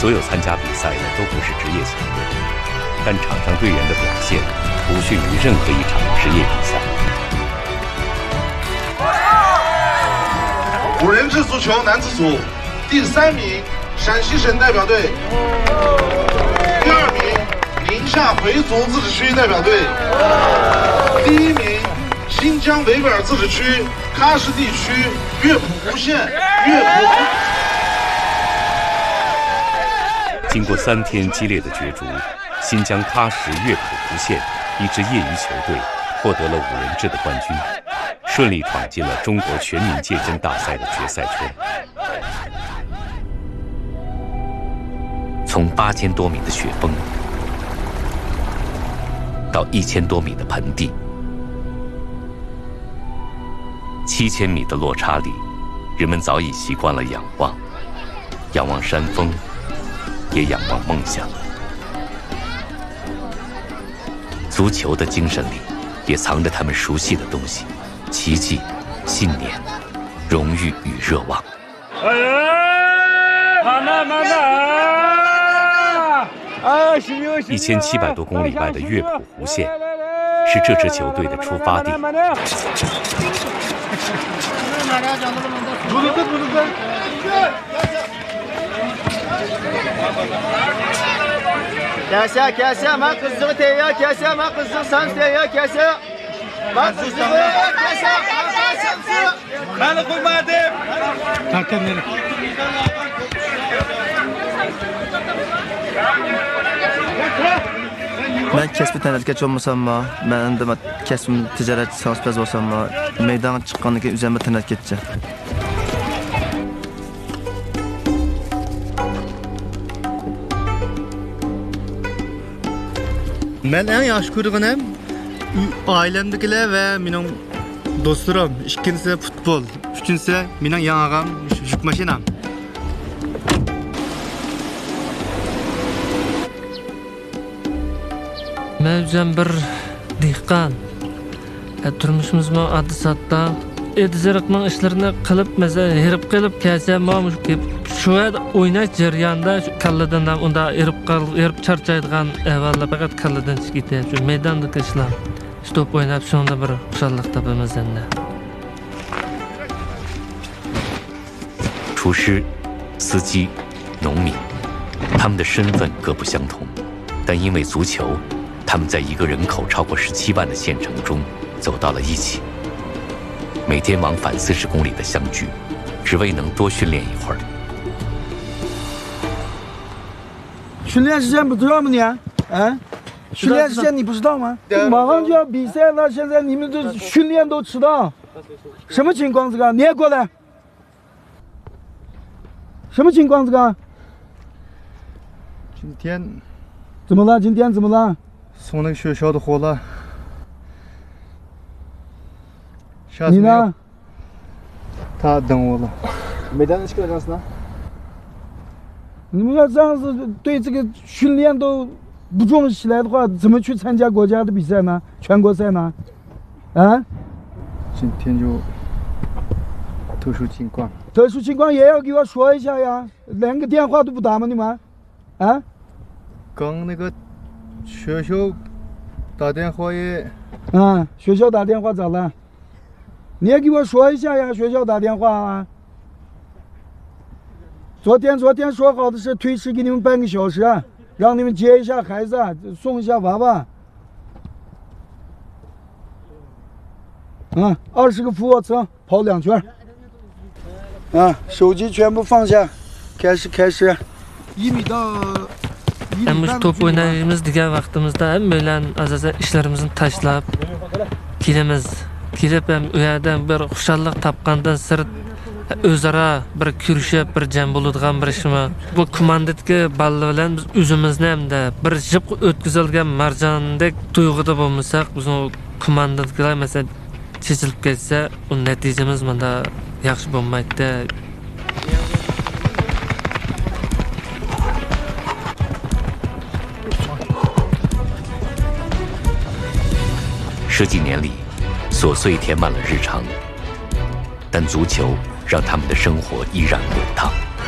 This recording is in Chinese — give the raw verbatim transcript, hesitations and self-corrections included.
所有参加比赛的都不是职业球队，但场上队员的表现不逊于任何一场职业比赛。 五人制足球男子组第三名，陕西省代表队；第二名，宁夏回族自治区代表队；第一名，新疆维吾尔自治区喀什地区乐谱湖县乐谱。 经过三天激烈的角逐，新疆喀什乐谱湖县一支业余球队获得了五人制的冠军，顺利闯进了中国全民健身大赛的决赛圈。从八千多米的雪峰到一千多米的盆地，七千米的落差里，人们早已习惯了仰望，仰望山峰，也仰望梦想。足球的精神里，也藏着他们熟悉的东西：奇迹、信念、荣誉与热望。一千七百多公里外的乐谱湖县，是这支球队的出发地。 كاسة كاسة ما قصر تيا كاسة ما قصر سامس تيا كاسة ما قصر كاسة ما سامس خالق المادم تكمل Ben kasbi tanatkachi olmasammi, men endi kasbim tijoratchi sohasida bo'lsammi, maydonga chiqqandan keyin o'zimni tanatkachi. Men eng yaxshi ko'rganim ailemdekiler ve mening do'stlarim. İkincisi futbol, üçüncüsü mening yang'am yuk mashinam. Men o'zim bir dehqon. Turmushimizmi addi-satda edziriqning ishlarini qilib, masalan, herib qilib kelsa, men shu o'ynash jarayonida kalladan unda erib qolib, erib charchaydigan avvalda faqat kalladan chiqib ketadi. Shu maydondagi ishlar, stop o'ynab shunda bir xushallik topamiz endi. 厨师、司机、农民，他们的身份各不相同，但因为足球，他们在一个人口超过十七万的县城中走到了一起。每天往返四十公里的相聚，只为能多训练一会儿。 训练时间不知道吗你？啊？训练时间你不知道吗？马上就要比赛了，现在你们这训练都迟到，什么情况？这个你也过来。什么情况？这个？ 今天怎么了？今天怎么了？ 送那个学校的货了。 你呢？ 他等我了。 没带那去干啥呢？你们要这样子对这个训练都不重视起来的话，怎么去参加国家的比赛呢？全国赛呢？啊？ 今天就特殊情况。 特殊情况也要给我说一下呀，连个电话都不打吗？你们？啊？ 刚那个学校打电话也。 啊，学校打电话咋了？你也给我说一下呀，学校打电话啊。昨天昨天说好的是推迟给你们半个小时，让你们接一下孩子，送一下娃娃。啊，二十个俯卧撑，跑两圈。啊，手机全部放下，开始开始。一米到。 Endi top o'ynaymiz degan vaqtimizda hamma bilan asosan ishlarimizni tashlab kelamiz. Kelib ham u yerda bir xushallik topgandan sirt o'zaro bir kurashib, bir jam bo'ladigan bir ishmi. Bu komandadagi balla bilan biz o'zimizni hamda bir jib o'tkazilgan marjondek tuyg'uda bo'lmasak, biz komandadagilar masalan chechilib ketsa, u natijamiz menda yaxshi bo'lmaydi. 十几年里，琐碎填满了日常，但足球让他们的生活依然滚烫。